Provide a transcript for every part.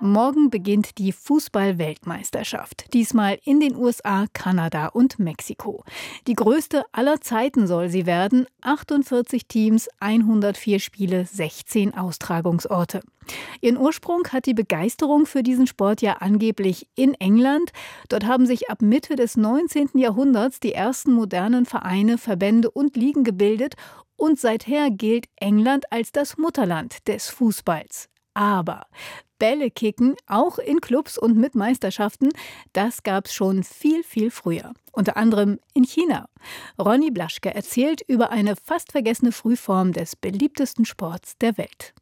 Morgen beginnt die Fußball-Weltmeisterschaft. Diesmal in den USA, Kanada und Mexiko. Die größte aller Zeiten soll sie werden. 48 Teams, 104 Spiele, 16 Austragungsorte. Ihren Ursprung hat die Begeisterung für diesen Sport ja angeblich in England. Dort haben sich ab Mitte des 19. Jahrhunderts die ersten modernen Vereine, Verbände und Ligen gebildet. Und seither gilt England als das Mutterland des Fußballs. Aber Bälle kicken, auch in Clubs und mit Meisterschaften, das gab's schon viel, viel früher. Unter anderem in China. Ronny Blaschke erzählt über eine fast vergessene Frühform des beliebtesten Sports der Welt.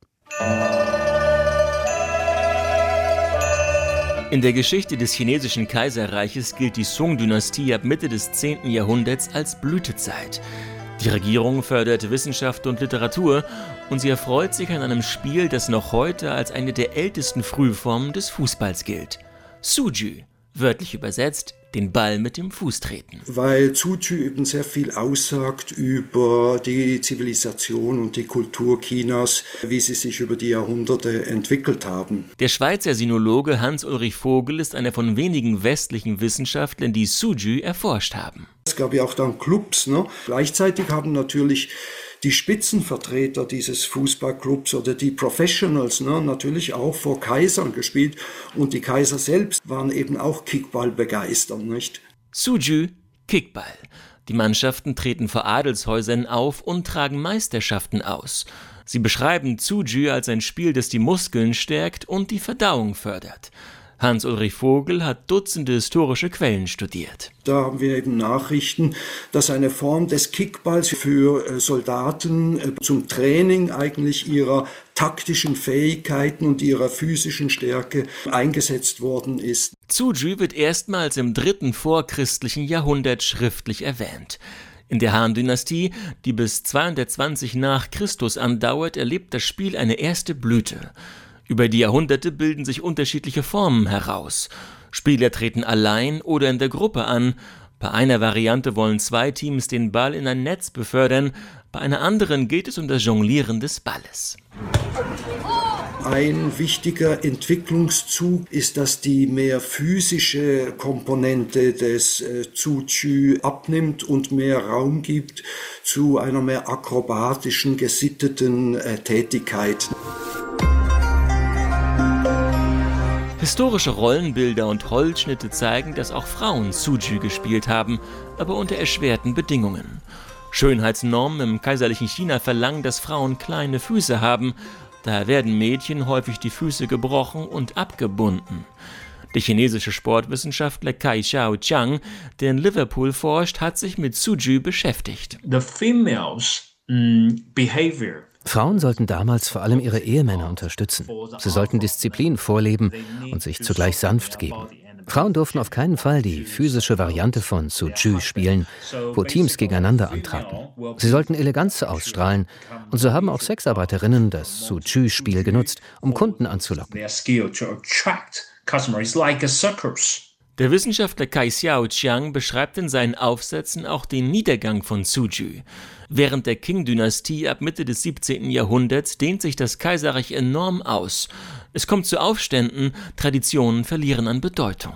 In der Geschichte des chinesischen Kaiserreiches gilt die Song-Dynastie ab Mitte des 10. Jahrhunderts als Blütezeit. Die Regierung fördert Wissenschaft und Literatur und sie erfreut sich an einem Spiel, das noch heute als eine der ältesten Frühformen des Fußballs gilt. Suzhu, wörtlich übersetzt, den Ball mit dem Fuß treten. Weil Suzhu eben sehr viel aussagt über die Zivilisation und die Kultur Chinas, wie sie sich über die Jahrhunderte entwickelt haben. Der Schweizer Sinologe Hans-Ulrich Vogel ist einer von wenigen westlichen Wissenschaftlern, die Suzhu erforscht haben. Es gab ja auch dann Clubs. Gleichzeitig haben natürlich die Spitzenvertreter dieses Fußballclubs oder die Professionals natürlich auch vor Kaisern gespielt. Und die Kaiser selbst waren eben auch Kickball begeistert, nicht? Suzhu, Kickball. Die Mannschaften treten vor Adelshäusern auf und tragen Meisterschaften aus. Sie beschreiben Suzhu als ein Spiel, das die Muskeln stärkt und die Verdauung fördert. Hans-Ulrich Vogel hat Dutzende historische Quellen studiert. Da haben wir eben Nachrichten, dass eine Form des Kickballs für Soldaten zum Training eigentlich ihrer taktischen Fähigkeiten und ihrer physischen Stärke eingesetzt worden ist. Suzhu wird erstmals im 3. vorchristlichen Jahrhundert schriftlich erwähnt. In der Han-Dynastie, die bis 220 nach Christus andauert, erlebt das Spiel eine erste Blüte. Über die Jahrhunderte bilden sich unterschiedliche Formen heraus. Spieler treten allein oder in der Gruppe an. Bei einer Variante wollen 2 Teams den Ball in ein Netz befördern, bei einer anderen geht es um das Jonglieren des Balles. Ein wichtiger Entwicklungszug ist, dass die mehr physische Komponente des Suzhu abnimmt und mehr Raum gibt zu einer mehr akrobatischen, gesitteten Tätigkeit. Historische Rollenbilder und Holzschnitte zeigen, dass auch Frauen Suzhu gespielt haben, aber unter erschwerten Bedingungen. Schönheitsnormen im kaiserlichen China verlangen, dass Frauen kleine Füße haben. Daher werden Mädchen häufig die Füße gebrochen und abgebunden. Der chinesische Sportwissenschaftler Kai Xiaoqiang, der in Liverpool forscht, hat sich mit Suzhu beschäftigt. The females' behavior. Frauen sollten damals vor allem ihre Ehemänner unterstützen. Sie sollten Disziplin vorleben und sich zugleich sanft geben. Frauen durften auf keinen Fall die physische Variante von Suzhu spielen, wo Teams gegeneinander antraten. Sie sollten Eleganz ausstrahlen und so haben auch Sexarbeiterinnen das Suzhu-Spiel genutzt, um Kunden anzulocken. Der Wissenschaftler Kai Xiaoqiang beschreibt in seinen Aufsätzen auch den Niedergang von Suzhu. Während der Qing-Dynastie ab Mitte des 17. Jahrhunderts dehnt sich das Kaiserreich enorm aus. Es kommt zu Aufständen, Traditionen verlieren an Bedeutung.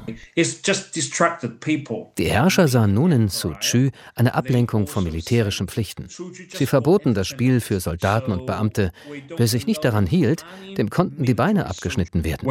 Die Herrscher sahen nun in Suzhu eine Ablenkung von militärischen Pflichten. Sie verboten das Spiel für Soldaten und Beamte. Wer sich nicht daran hielt, dem konnten die Beine abgeschnitten werden.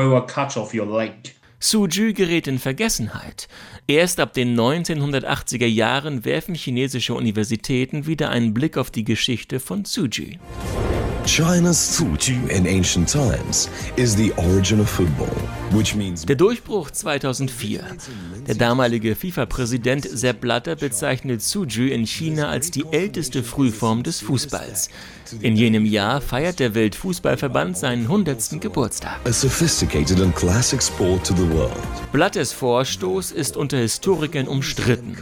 Suzhu gerät in Vergessenheit. Erst ab den 1980er Jahren werfen chinesische Universitäten wieder einen Blick auf die Geschichte von Suzhu. China's Suzhu in ancient times is the origin of football, which means... Der Durchbruch 2004. Der damalige FIFA-Präsident Sepp Blatter bezeichnet Suzhu in China als die älteste Frühform des Fußballs. In jenem Jahr feiert der Weltfußballverband seinen 100. Geburtstag. A sophisticated and classic sport to the world. Blatters Vorstoß ist unter Historikern umstritten.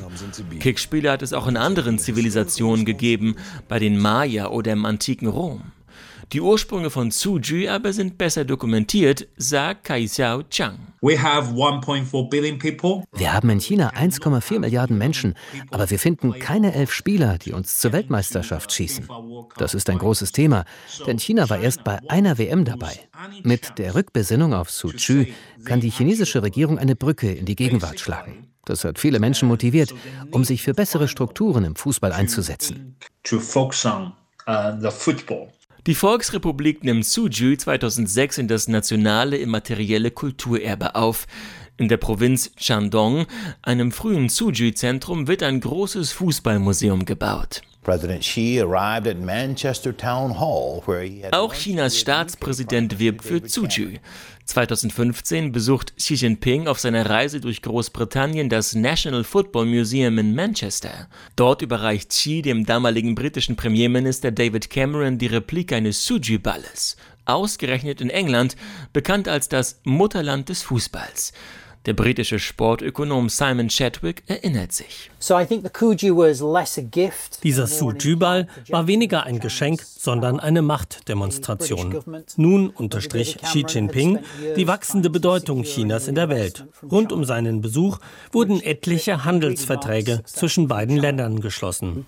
Kickspiele hat es auch in anderen Zivilisationen gegeben, bei den Maya oder im antiken Rom. Die Ursprünge von Suzhi aber sind besser dokumentiert, sagt Kai Xiao Chang. We have 1.4 billion people. Wir haben in China 1,4 Milliarden Menschen, aber wir finden keine 11 Spieler, die uns zur Weltmeisterschaft schießen. Das ist ein großes Thema, denn China war erst bei einer WM dabei. Mit der Rückbesinnung auf Suzhi kann die chinesische Regierung eine Brücke in die Gegenwart schlagen. Das hat viele Menschen motiviert, um sich für bessere Strukturen im Fußball einzusetzen. To focus on the football. Die Volksrepublik nimmt Suzhi 2006 in das nationale immaterielle Kulturerbe auf. In der Provinz Shandong, einem frühen Suzhi-Zentrum, wird ein großes Fußballmuseum gebaut. Auch Chinas Staatspräsident wirbt für Suzhi. 2015 besucht Xi Jinping auf seiner Reise durch Großbritannien das National Football Museum in Manchester. Dort überreicht Xi dem damaligen britischen Premierminister David Cameron die Replik eines Suzhi-Balles. Ausgerechnet in England, bekannt als das Mutterland des Fußballs. Der britische Sportökonom Simon Chadwick erinnert sich. Dieser Suzhi-Ball war weniger ein Geschenk, sondern eine Machtdemonstration. Nun unterstrich Xi Jinping die wachsende Bedeutung Chinas in der Welt. Rund um seinen Besuch wurden etliche Handelsverträge zwischen beiden Ländern geschlossen.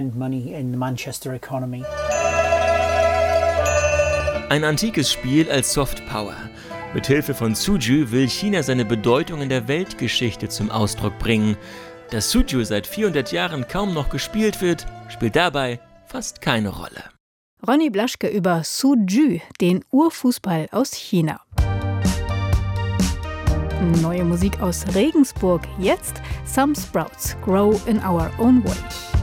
Ein antikes Spiel als Soft Power. Mithilfe von Suzhi will China seine Bedeutung in der Weltgeschichte zum Ausdruck bringen. Dass Suzhi seit 400 Jahren kaum noch gespielt wird, spielt dabei fast keine Rolle. Ronny Blaschke über Suzhi, den Urfußball aus China. Neue Musik aus Regensburg, jetzt Some Sprouts, Grow in Our Own Way.